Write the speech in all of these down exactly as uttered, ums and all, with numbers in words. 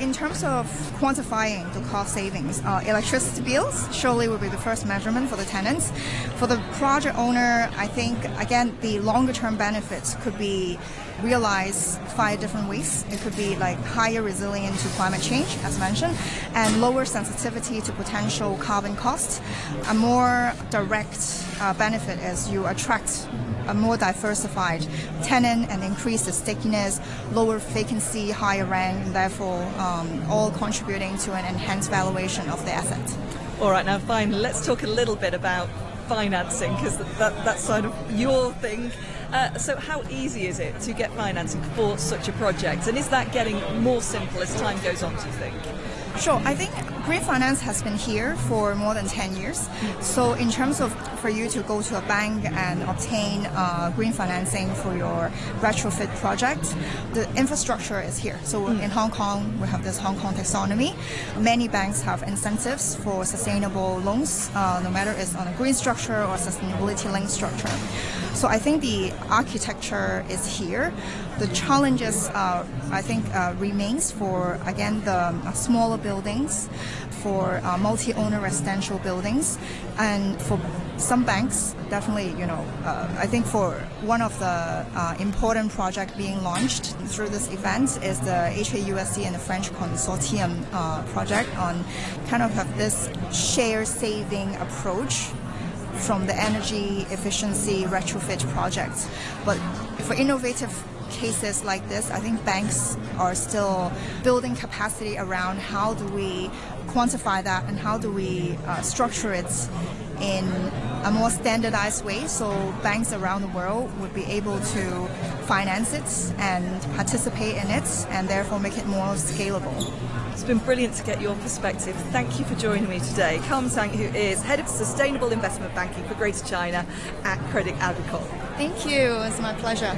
in terms of quantifying the cost savings, uh, electricity bills surely will be the first measurement for the tenants. For the project owner, I think, again, the longer-term benefits could be realized five different ways. It could be like higher resilience to climate change, as mentioned, and lower sensitivity to potential carbon costs. A more direct uh, benefit is you attract a more diversified tenant and increase the stickiness, lower vacancy, higher rent, and therefore um, all contributing to an enhanced valuation of the asset. All right, now finally, let's talk a little bit about financing, because that, that's sort of your thing. Uh, so how easy is it to get financing for such a project? And is that getting more simple as time goes on, do you think? Sure. I think green finance has been here for more than ten years. So in terms of for you to go to a bank and obtain uh, green financing for your retrofit project, the infrastructure is here. So mm. in Hong Kong, we have this Hong Kong taxonomy. Many banks have incentives for sustainable loans, uh, no matter it's on a green structure or sustainability linked structure. So I think the architecture is here. The challenges, uh, I think, uh, remains for, again, the uh, smaller buildings, for uh, multi-owner residential buildings, and for some banks, definitely, you know, uh, I think for one of the uh, important projects being launched through this event is the H A U S C and the French consortium uh, project on kind of have this share saving approach from the energy efficiency retrofit projects. But for innovative cases like this, I think banks are still building capacity around how do we quantify that and how do we uh, structure it in a more standardized way so banks around the world would be able to finance it and participate in it and therefore make it more scalable. It's been brilliant to get your perspective. Thank you for joining me today. Carmen Tang, who is Head of Sustainable Investment Banking for Greater China at Crédit Agricole. Thank you. It's my pleasure.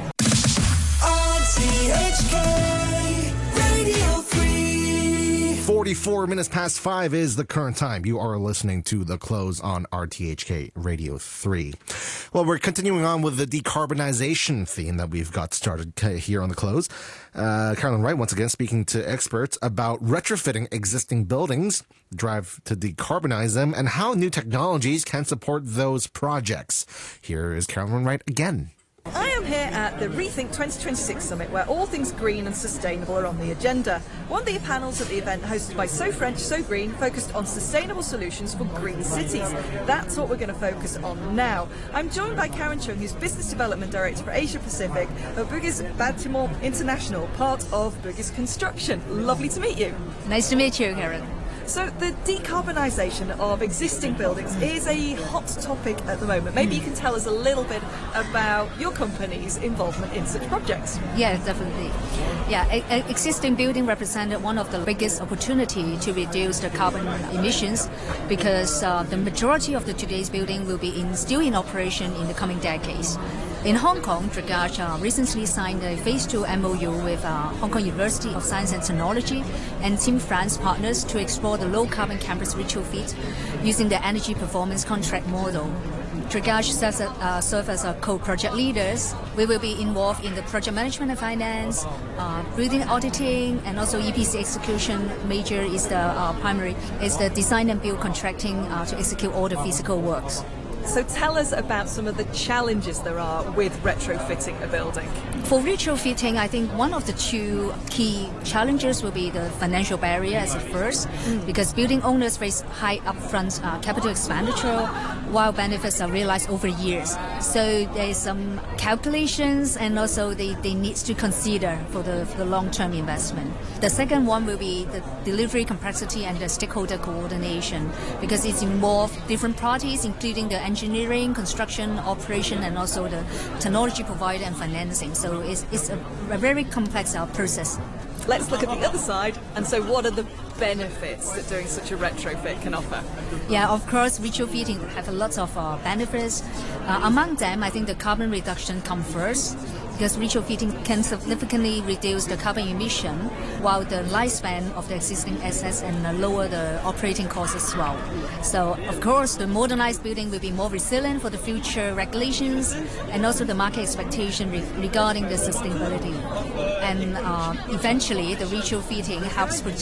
R T H K Radio three. forty-four minutes past five is the current time. You are listening to The Close on R T H K Radio three. Well, we're continuing on with the decarbonization theme that we've got started here on The Close. Uh, Carolyn Wright, once again, speaking to experts about retrofitting existing buildings, drive to decarbonize them, and how new technologies can support those projects. Here is Carolyn Wright again. I am here at the Rethink twenty twenty-six Summit, where all things green and sustainable are on the agenda. One of the panels at the event, hosted by So French, So Green, focused on sustainable solutions for green cities. That's what we're going to focus on now. I'm joined by Karen Chung, who's Business Development Director for Asia Pacific at Bugis Bâtiment International, part of Bugis Construction. Lovely to meet you. Nice to meet you, Karen. So the decarbonisation of existing buildings is a hot topic at the moment. Maybe you can tell us a little bit about your company's involvement in such projects. Yeah, definitely. Yeah, a, a existing building represented one of the biggest opportunity to reduce the carbon emissions because uh, the majority of the today's building will be in, still in operation in the coming decades. In Hong Kong, Dragages uh, recently signed a phase two M O U with uh, Hong Kong University of Science and Technology and Team France partners to explore the low-carbon campus retrofit using the energy performance contract model. Dragages serves, uh, serve as a co-project leaders. We will be involved in the project management and finance, uh, building auditing, and also E P C execution. Major is the uh, primary is the design and build contracting uh, to execute all the physical works. So tell us about some of the challenges there are with retrofitting a building. For retrofitting, I think one of the two key challenges will be the financial barrier as at first, mm. because building owners face high upfront uh, capital expenditure while benefits are realized over years. So there's some calculations and also they, they need to consider for the, for the long-term investment. The second one will be the delivery complexity and the stakeholder coordination because it's involved different parties including the engineering, construction, operation, and also the technology provider and financing. So it's, it's a, a very complex uh, process. Let's look at the other side. And so what are the benefits that doing such a retrofit can offer? Yeah, of course, retrofitting have a lot of uh, benefits. Uh, among them, I think the carbon reduction comes first, because retrofitting can significantly reduce the carbon emission while the lifespan of the existing assets and uh, lower the operating costs as well. So, of course, the modernized building will be more resilient for the future regulations and also the market expectation re regarding the sustainability. And uh, eventually, the retrofitting helps